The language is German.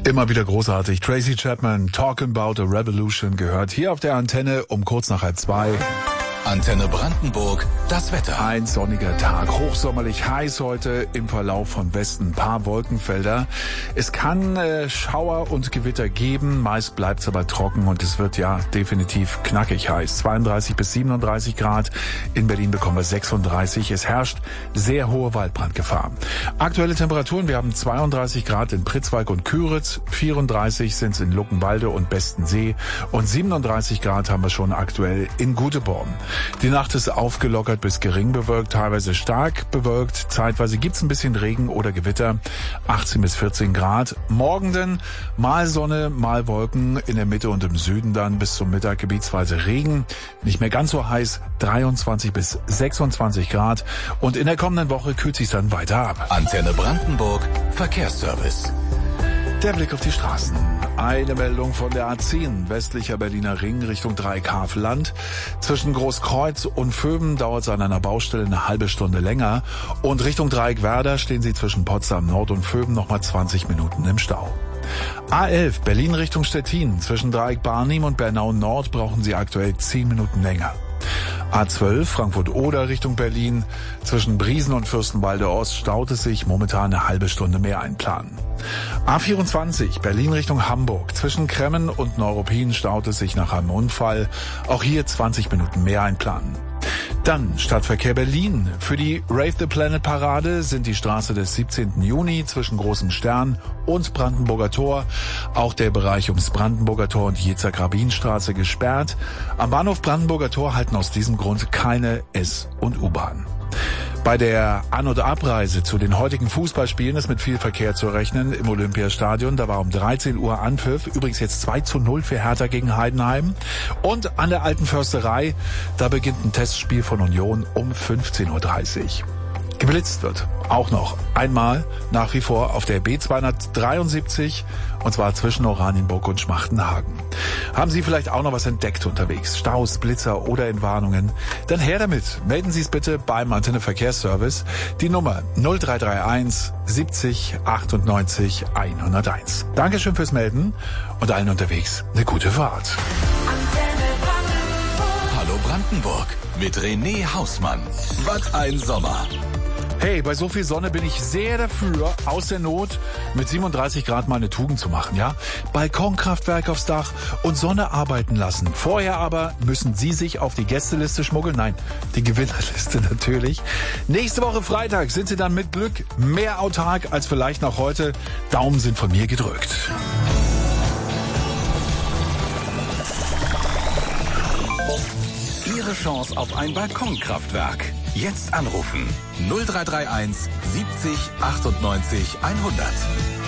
Immer wieder großartig. Tracy Chapman, Talking About a Revolution, gehört hier auf der Antenne um kurz nach 1:30. Antenne Brandenburg, das Wetter. Ein sonniger Tag, hochsommerlich heiß heute, im Verlauf von Westen ein paar Wolkenfelder. Es kann Schauer und Gewitter geben, meist bleibt's aber trocken und es wird ja definitiv knackig heiß. 32 bis 37 Grad, in Berlin bekommen wir 36. Es herrscht sehr hohe Waldbrandgefahr. Aktuelle Temperaturen, wir haben 32 Grad in Pritzwalk und Küritz, 34 sind's in Luckenwalde und Bestensee und 37 Grad haben wir schon aktuell in Guteborn. Die Nacht ist aufgelockert bis gering bewölkt, teilweise stark bewölkt. Zeitweise gibt's ein bisschen Regen oder Gewitter. 18 bis 14 Grad. Morgen dann mal Sonne, mal Wolken. In der Mitte und im Süden dann bis zum Mittag gebietsweise Regen. Nicht mehr ganz so heiß. 23 bis 26 Grad. Und in der kommenden Woche kühlt sich's dann weiter ab. Antenne Brandenburg, Verkehrsservice. Der Blick auf die Straßen. Eine Meldung von der A10, westlicher Berliner Ring Richtung Dreieck-Havelland. Zwischen Großkreuz und Vöben dauert es an einer Baustelle eine halbe Stunde länger. Und Richtung Dreieck-Werder stehen Sie zwischen Potsdam Nord und Vöben nochmal 20 Minuten im Stau. A11, Berlin Richtung Stettin. Zwischen Dreieck-Barnim und Bernau Nord brauchen Sie aktuell 10 Minuten länger. A12, Frankfurt-Oder Richtung Berlin. Zwischen Briesen und Fürstenwalde Ost staut es sich, momentan eine halbe Stunde mehr einplanen. A24, Berlin Richtung Hamburg. Zwischen Kremmen und Neuruppin staut es sich nach einem Unfall. Auch hier 20 Minuten mehr einplanen. Dann Stadtverkehr Berlin. Für die Rave the Planet Parade sind die Straße des 17. Juni zwischen Großem Stern und Brandenburger Tor, auch der Bereich ums Brandenburger Tor und Jezer-Grabin-Straße gesperrt. Am Bahnhof Brandenburger Tor halten aus diesem Grund keine S- und U-Bahn. Bei der An- und Abreise zu den heutigen Fußballspielen ist mit viel Verkehr zu rechnen im Olympiastadion. Da war um 13 Uhr Anpfiff. Übrigens jetzt 2:0 für Hertha gegen Heidenheim. Und an der Alten Försterei, da beginnt ein Testspiel von Union um 15:30 Uhr. Geblitzt wird auch noch einmal nach wie vor auf der B273 und zwar zwischen Oranienburg und Schmachtenhagen. Haben Sie vielleicht auch noch was entdeckt unterwegs? Staus, Blitzer oder Entwarnungen? Dann her damit. Melden Sie es bitte beim Antenne Verkehrsservice. Die Nummer 0331 70 98 101. Dankeschön fürs Melden und allen unterwegs eine gute Fahrt. Hallo Brandenburg mit René Hausmann. Was ein Sommer. Hey, bei so viel Sonne bin ich sehr dafür, aus der Not mit 37 Grad mal eine Tugend zu machen, ja? Balkonkraftwerk aufs Dach und Sonne arbeiten lassen. Vorher aber müssen Sie sich auf die Gästeliste schmuggeln. Nein, die Gewinnerliste natürlich. Nächste Woche Freitag sind Sie dann mit Glück mehr autark als vielleicht noch heute. Daumen sind von mir gedrückt. Ihre Chance auf ein Balkonkraftwerk. Jetzt anrufen 0331 70 98 100.